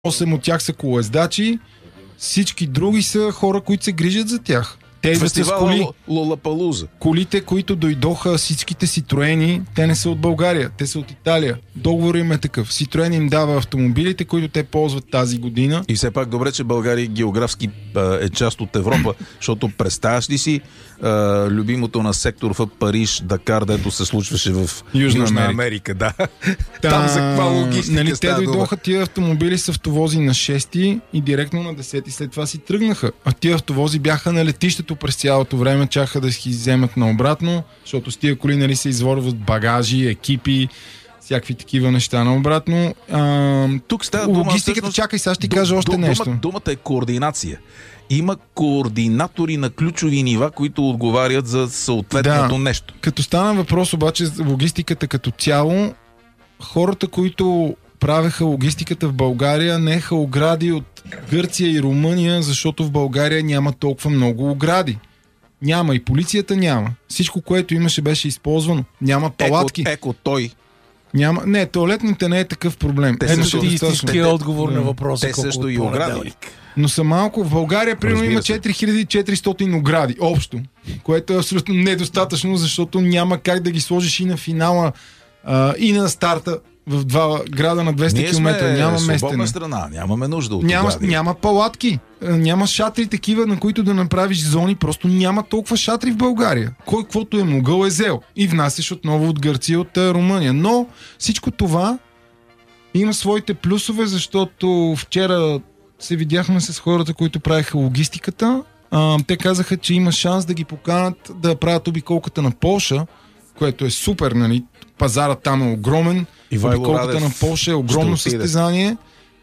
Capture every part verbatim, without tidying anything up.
осем от тях са колоездачи, всички други са хора, които се грижат за тях. Те идват с коли. Лолапалуза. Колите, които дойдоха, всичките Ситроени, те не са от България, те са от Италия. Договор им е такъв. Ситроен им дава автомобилите, които те ползват тази година. И все пак добре, че България географски а, е част от Европа, защото представяш ли си а, любимото на сектор в Париж, Дакар, дето се случваше в Южна, Южна Америка. Америка да. Та, Там за каква логистика нали, те дойдоха дума. тия автомобили с автовози на шести и директно на десети след това си тръгнаха. А тия автовози бяха на летището през цялото време, чаха да ги вземат наобратно, защото с тия коли нали, се изворват багажи, екипи, всякакви такива неща наобратно. А, Тук става дума, логистиката, всъщност, чакай, сега ще ти кажа още дума, нещо. Думата е координация. Има координатори на ключови нива, които отговарят за съответното да, нещо. Като стана въпрос обаче за логистиката като цяло, хората, които правеха логистиката в България, нееха огради от Гърция и Румъния, защото в България няма толкова много огради. Няма и полицията няма. Всичко, което имаше, беше използвано. Няма палатки. Еко, еко той. Няма... Не, туалетните не е такъв проблем. Те Ето също ще истинския отговор да. на въпроса. Те също и огради. Но са малко. В България примерно има Разбира се. четири хиляди и четиристотин огради общо, което е абсолютно недостатъчно, защото няма как да ги сложиш и на финала, а, и на старта в два града на двеста километра. Няма местене. Страна, нямаме нужда от Няма, огради. няма палатки, а, няма шатри такива, на които да направиш зони, просто няма толкова шатри в България. Кой каквото е могъл е взел и внасяш отново от Гърция, от а, Румъния. Но всичко това има своите плюсове, защото вчера се видяхме с хората, които правиха логистиката. А, те казаха, че има шанс да ги поканат да правят обиколката на Полша, което е супер, нали? Пазарът там е огромен. Ивайло Обиколката Радев на Полша е огромно ще отиде. състезание.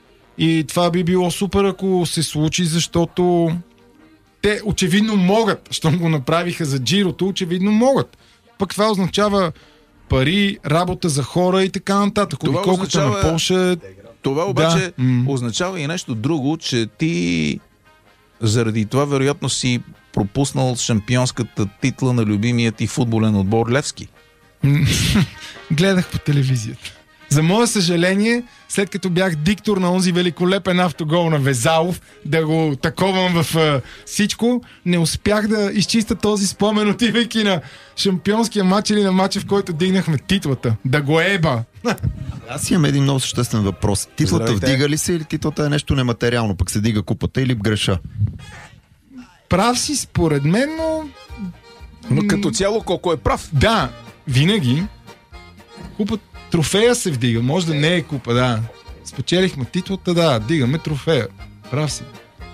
И това би било супер, ако се случи, защото те очевидно могат. Щом го направиха за Джирото, очевидно могат. Пък това означава пари, работа за хора и така нататък. Това Обиколката означава... на Полша е... Това обаче Да. М. означава и нещо друго, че ти заради това вероятно си пропуснал шампионската титла на любимия ти футболен отбор Левски. Гледах по телевизията. За мое съжаление, след като бях диктор на онзи великолепен автогол на Везалов, да го таковам в а, всичко, не успях да изчиста този спомен, отивайки на шампионския матч или на матча, в който дигнахме титлата. Да го еба! Аз имам един много съществен въпрос. Титлата Здравейте. вдига ли се или титлата е нещо нематериално, пък се дига купата или греша? Прав си според мен, но... Но като цяло колко е прав. Да, винаги купа, трофея се вдига. Може да не е купа, да. Спечелихме титлата, да, дигаме трофея. Прав си.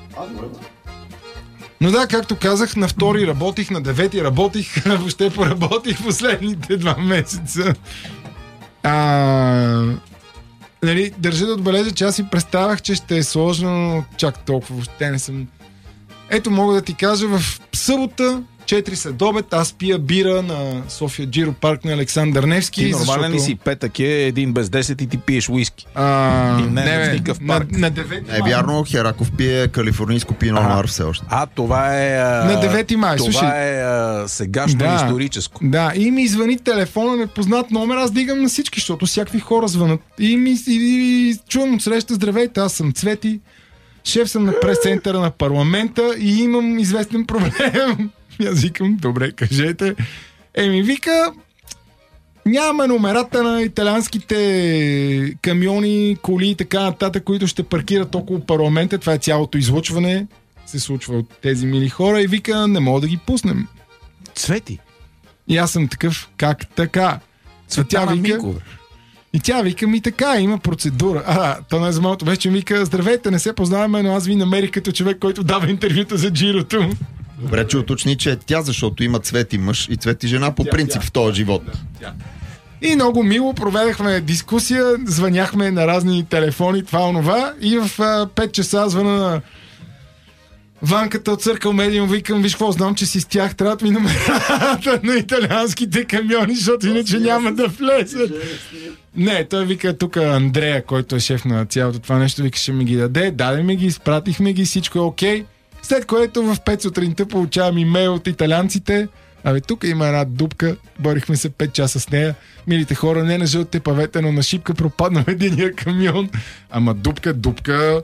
Но да, както казах, на втори работих, на девети работих, въобще поработих последните два месеца. А, нали, държа да отбележа, че аз си представях, че ще е сложно, но чак толкова въобще не съм. Ето мога да ти кажа, в събота четири след обед, аз пия бира на София Джиро парк на Александър Невски. Ти нормален защото... ли си? Петък е един без десет и ти пиеш уиски. А, И не е бе, в никакъв на, парк. на девети Е вярно, Хераков пие калифорнийско пино А. нуар все още. А, това е... А, На девети май, Това слушай. е а, сегашно Да. историческо. Да, и ми звъни телефона, непознат номер, аз дигам на всички, защото всякакви хора звънат. И ми и, и, чувам от среща, здравейте, аз съм Цвети, шеф съм на прес-центъра на парламента и имам известен проблем. И аз викам, добре, кажете. Еми, вика, нямаме номерата на италианските камиони, коли и така нататък, които ще паркират около парламента. Това е цялото излъчване. Се случва от тези мили хора и вика, не мога да ги пуснем. Цвети. И аз съм такъв, как така? Цветана вика, Микова. и тя вика, ми така, има процедура. А, то не е за малко, вече ми вика, здравейте, не се познаваме, но аз ви намерих като човек, който дава интервюта за Джирото. Добре, че уточни, че е тя, защото има Цвети мъж и Цвети жена по Тя, принцип тя. в този живот. И много мило проведахме дискусия, звъняхме на разни телефони, това онова, и в а, пет часа звъна на Ванката от Църкъл Медиум, викам, виж какво, знам, че си с тях, трябва да ми номерата на италианските камиони, защото иначе няма да влезат. Не, той вика тук Андрея, който е шеф на цялото това нещо, вика, ще ми ги даде, даде ми ги, изпратихме ги, всичко е окей. След което в пет сутринта получавам имейл от италианците, Абе, тук има една дупка, борихме се пет часа с нея. Милите хора, не на жълтите павета, но на шипка пропадна в единия камион. Ама дупка, дупка,